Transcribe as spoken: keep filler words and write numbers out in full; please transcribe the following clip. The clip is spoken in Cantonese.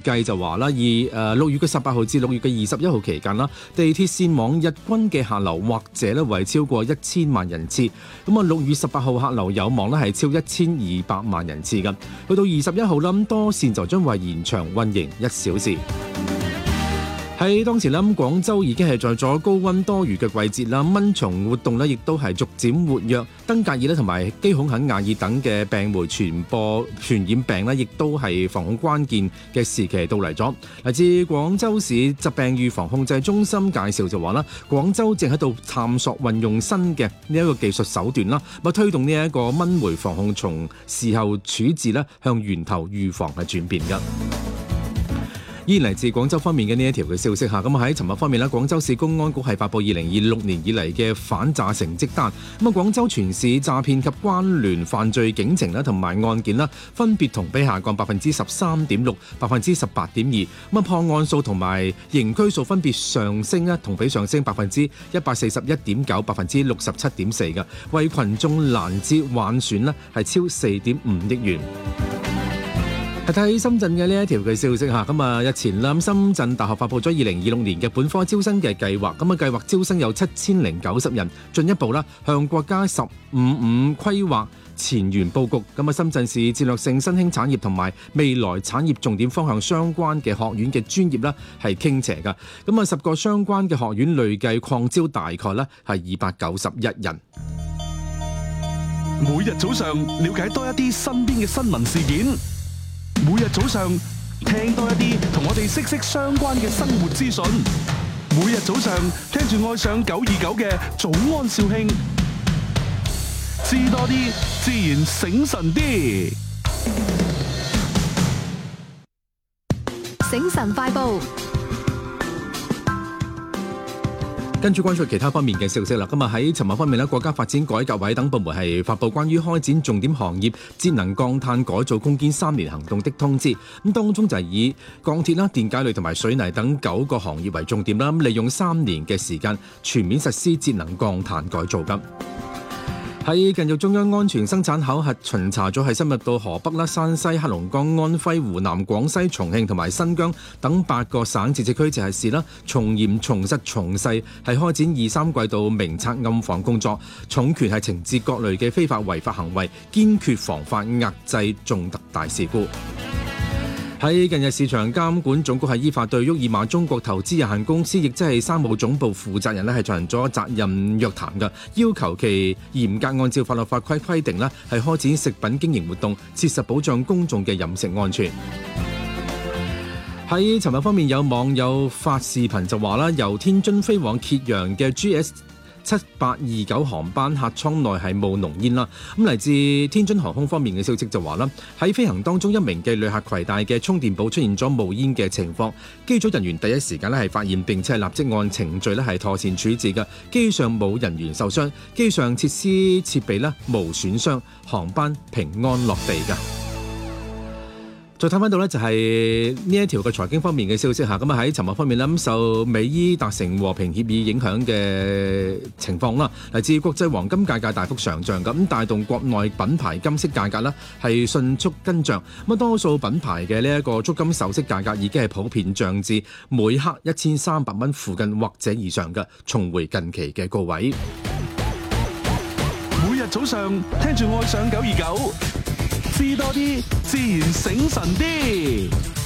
計就話啦，以誒六月嘅十八號至六月嘅二十一號期間啦，地鐵線網日均嘅客流或者咧為超過一千萬人次。咁啊，六月十八號客流有望咧係超一千二百萬人次嘅。去到二十一號啦，咁多線就將會延長運營一小時。喺當時咧，廣州已經係在咗高溫多雨嘅季節啦，蚊蟲活動咧亦都係逐漸活躍，登革熱咧同埋基孔肯亞熱等嘅病媒傳播傳染病咧，亦都係防控關鍵嘅時期到嚟咗。嚟自廣州市疾病預防控制中心介紹就話啦，廣州正喺度探索運用新嘅呢一個技術手段啦，咁推動呢一個蚊媒防控從事後處置咧向源頭預防係轉變嘅。依然嚟自廣州方面嘅呢一條嘅消息嚇，咁喺尋日方面咧，廣州市公安局係發布二零二六年以嚟嘅反詐成績單。咁啊，廣州全市詐騙及關聯犯罪警情啦同埋案件啦，分別同比下降百分之十三點六、百分之十八點二。咁啊，破案數同埋刑拘數分別上升啦，同比上升百分之一百四十一點九、百分之六十七點四嘅，為群眾攔截斡旋呢係超四點五億元。睇睇深圳嘅呢一條嘅消息嚇，咁啊日前啦，深圳大學發布咗二零二六年嘅本科招生嘅計劃，咁啊計劃招生有七千零九十人，進一步啦向國家十五五規劃前沿佈局，咁啊深圳市戰略性新興產業同埋未來產業重點方向相關嘅學院嘅專業啦係傾斜㗎，咁啊十個相關嘅學院累計擴招大概咧係二百九十一人。 每日早上了解多一啲身邊嘅新聞事件。每日早上聽多一啲同我哋息息相關嘅生活資訊。每日早上聽住愛上九二九嘅早安兆慶，知多啲自然醒神啲。 醒神快報。 跟住關注其他方面嘅消息啦。咁啊喺尋日方面咧，國家發展改革委等部門係發布關於開展重點行業節能降碳改造攻堅三年行動的通知。咁當中就係以鋼鐵啦、電解類同埋水泥等九個行業為重點啦。咁利用三年嘅時間全面實施節能降碳改造㗎。喺近日中央安全生產考核巡查組係深入到河北啦、山西、黑龍江、安徽、湖南、廣西、重慶同埋新疆等八個省自治區直轄市啦，從嚴從實從細係開展二三季度明察暗訪工作，重拳係懲治各類嘅非法違法行為，堅決防範壓制重特大事故。喺近日，市場監管總局係依法對沃爾瑪中國投資有限公司，亦即係山姆總部負責人咧，係進行咗責任約談嘅，要求其嚴格按照法律法規規定咧，係開展食品經營活動，切實保障公眾嘅飲食安全。喺尋日方面，有網友發視頻就話啦，由天津飛往揭陽嘅 G S七八二九航班客艙內係冒濃煙啦。咁嚟自天津航空方面嘅消息就話啦，喺飛行當中一名嘅旅客攜帶嘅充電寶出現咗冒煙嘅情況，機組人員第一時間咧係發現並且係立即按程序咧係妥善處置嘅，機上冇人員受傷，機上設施設備咧無損傷，航班平安落地嘅。再睇翻到呢，就係呢一條嘅財經方面嘅消息嚇，咁啊喺尋日方面咧，咁受美伊達成和平協議影響嘅情況啦，嚟自國際黃金價格大幅上漲，咁帶動國內品牌金飾價格呢係迅速跟漲，咁啊多數品牌嘅呢一個足金首飾價格已經係普遍漲至每克一千三百蚊附近或者以上嘅，重回近期嘅高位。 每日早上聽住愛上九二九。知多啲，自然醒神啲。